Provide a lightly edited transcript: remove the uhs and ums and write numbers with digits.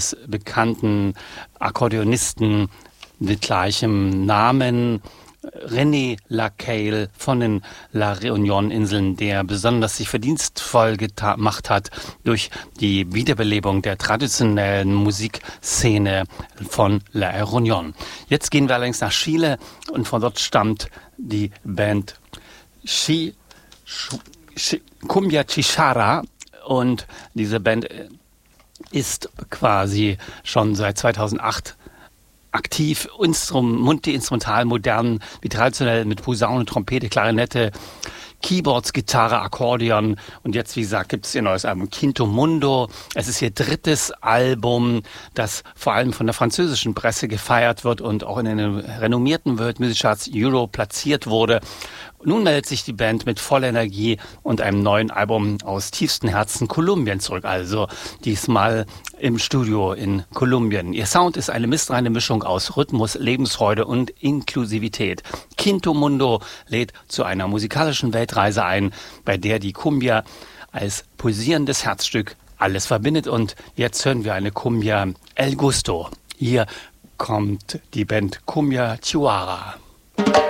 bekannten Akkordeonisten mit gleichem Namen, René Lacaille von den La Réunion-Inseln, der besonders sich verdienstvoll gemacht hat durch die Wiederbelebung der traditionellen Musikszene von La Réunion. Jetzt gehen wir allerdings nach Chile und von dort stammt die Band Cumbia Chicharra, und diese Band ist quasi schon seit 2008 aktiv, multi-instrumental, modern, wie traditionell mit Posaune, Trompete, Klarinette, Keyboards, Gitarre, Akkordeon, und jetzt, wie gesagt, gibt es ihr neues Album Quinto Mundo. Es ist ihr drittes Album, das vor allem von der französischen Presse gefeiert wird und auch in den renommierten World Music Charts Euro platziert wurde. Nun meldet sich die Band mit voller Energie und einem neuen Album aus tiefstem Herzen Kolumbien zurück, also diesmal im Studio in Kolumbien. Ihr Sound ist eine mistreine Mischung aus Rhythmus, Lebensfreude und Inklusivität. Quinto Mundo lädt zu einer musikalischen Weltreise ein, bei der die Cumbia als pulsierendes Herzstück alles verbindet. Und jetzt hören wir eine Cumbia El Gusto. Hier kommt die Band Cumbia Chihuahua.